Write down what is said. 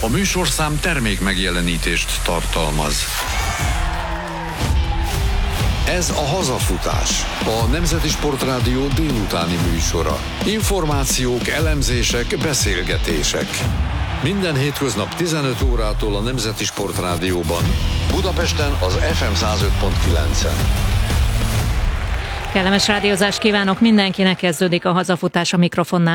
A műsorszám termék megjelenítést tartalmaz. Ez a Hazafutás, a Nemzeti Sportrádió délutáni műsora. Információk, elemzések, beszélgetések. Minden hétköznap 15 órától a Nemzeti Sportrádióban. Budapesten az FM 105.9-en. Kellemes rádiózást kívánok mindenkinek, kezdődik a Hazafutás, a mikrofonnál